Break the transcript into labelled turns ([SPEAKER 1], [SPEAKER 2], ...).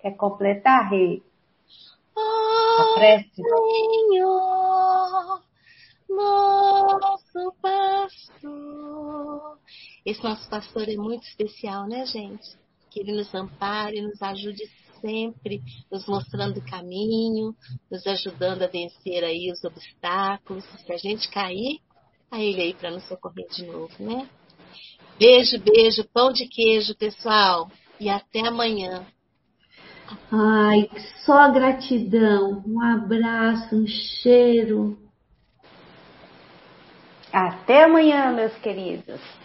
[SPEAKER 1] Quer completar, Rê? A
[SPEAKER 2] Ó
[SPEAKER 1] prece?
[SPEAKER 2] Senhor, nosso pastor. Esse nosso pastor é muito especial, né, gente? Que ele nos ampare, nos ajude sempre, nos mostrando o caminho, nos ajudando a vencer aí os obstáculos. Se a gente cair, tá ele aí para nos socorrer de novo, né? Beijo, beijo, pão de queijo, pessoal. E até amanhã.
[SPEAKER 3] Ai, só gratidão. Um abraço, um cheiro.
[SPEAKER 1] Até amanhã, meus queridos.